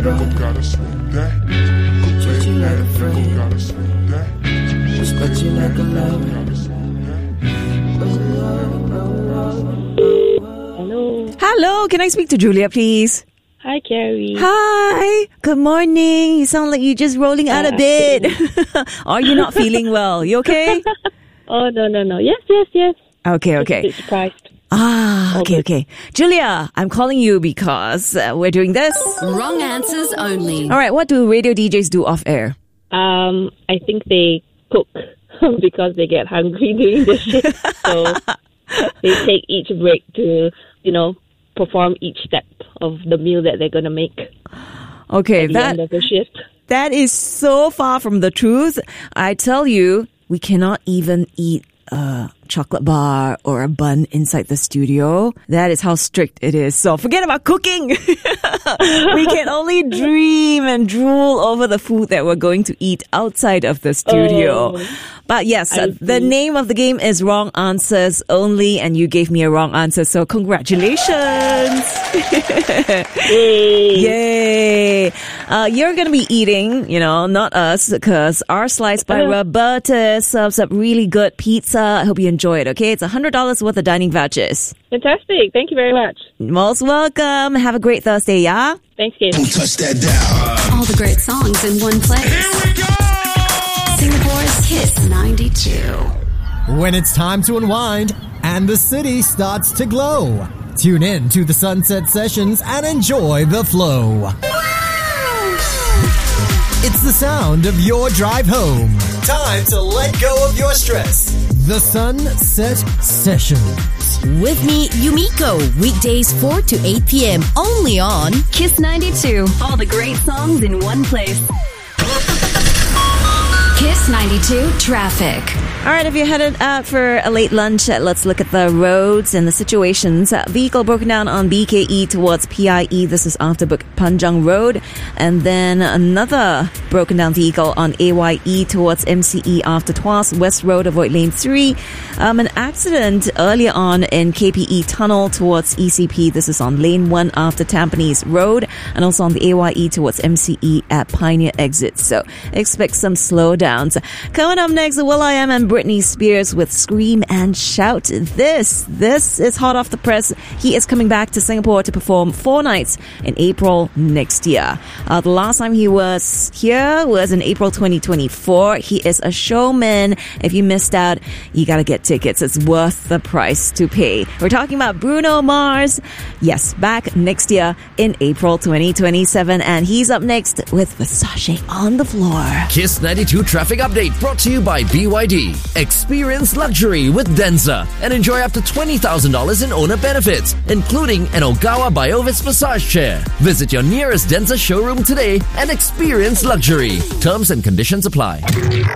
brother. Gotta smoke that. Treat you like a friend. Gotta smoke that. Respect you like a lover. Hello. Hello, can I speak to Julia, please? Hi, Carrie. Hi, good morning. You sound like you're just rolling out of bed. Are you not feeling well? You okay? Oh, no. Yes. Okay. Just a bit surprised. Okay. Julia, I'm calling you because we're doing this. Wrong answers only. All right, what do radio DJs do off air? I think they cook because they get hungry during the shift. So they take each break to, perform each step of the meal that they're going to make. Okay, at the end of the shift. That is so far from the truth. I tell you, we cannot even eat a chocolate bar or a bun inside the studio. That is how strict it is. So forget about cooking. We can only dream and drool over the food that we're going to eat outside of the studio. But yes, the name of the game is Wrong Answers Only, and you gave me a wrong answer, so congratulations. Yay. You're going to be eating, not us, because our Slice by Roberta serves up really good pizza. I hope you enjoy it, okay? It's $100 worth of dining vouchers. Fantastic. Thank you very much. Most welcome. Have a great Thursday, yeah? Thanks, Kate. Don't touch that down. All the great songs in one place. Here we go! Singapore's Kiss 92. When it's time to unwind and the city starts to glow, tune in to the Sunset Sessions and enjoy the flow. It's the sound of your drive home. Time to let go of your stress. The Sunset Sessions. With me, Yumiko, weekdays 4 to 8 p.m. only on Kiss 92. All the great songs in one place. Kiss 92 Traffic. All right, if you're headed out for a late lunch, let's look at the roads and the situations. Vehicle broken down on BKE towards PIE. This is after Bukit Panjang Road. And then another broken down vehicle on AYE towards MCE after Tuas West Road. Avoid lane 3. An accident earlier on in KPE Tunnel towards ECP. This is on lane 1 after Tampines Road. And also on the AYE towards MCE at Pioneer Exit. So expect some slowdowns. Coming up next, will.i.am and Britney Spears with Scream and Shout. This is hot off the press. He is coming back to Singapore to perform 4 nights in April next year. The last time he was here was in April 2024. He is a showman. If you missed out, you gotta get tickets. It's worth the price to pay. We're talking about Bruno Mars. Yes, back next year in April 2027. And he's up next with Versace on the floor. Kiss 92 Traffic Update brought to you by BYD. Experience luxury with Denza and enjoy up to $20,000 in owner benefits, including an Ogawa Biovis massage chair. Visit your nearest Denza showroom today and experience luxury. Terms and conditions apply.